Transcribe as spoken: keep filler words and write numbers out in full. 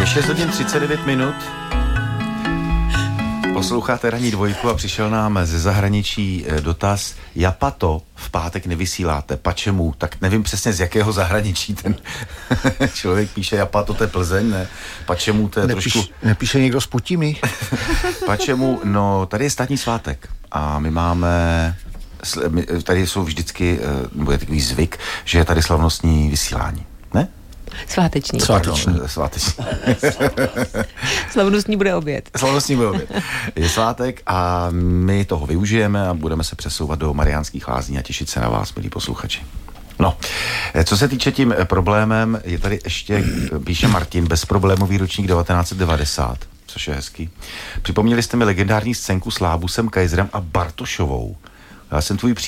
Je šest hodin třicet devět minut. Posloucháte Ranní dvojku a přišel nám ze zahraničí dotaz. Japato v pátek nevysíláte. Pačemu? Tak nevím přesně z jakého zahraničí ten člověk píše. Japato, to je Plzeň, ne? Pačemu, to je Nepíš, trošku... Nepíše někdo z Putimi? Pačemu, no tady je státní svátek a my máme... Tady jsou vždycky, nebo je takový zvyk, že je tady slavnostní vysílání. Ne? Sváteční. Sváteční. Pardon, sváteční. Slavnostní bude oběd. Slavnostní bude oběd. Je svátek a my toho využijeme a budeme se přesouvat do Mariánských Lázní a těšit se na vás, milí posluchači. No, co se týče tím problémem, je tady ještě, píše Martin, bezproblémový ročník devatenáct set devadesát, což je hezký. Připomněli jste mi legendární scénku s Lábusem, Kaiserem a Bartošovou. Já jsem tvůj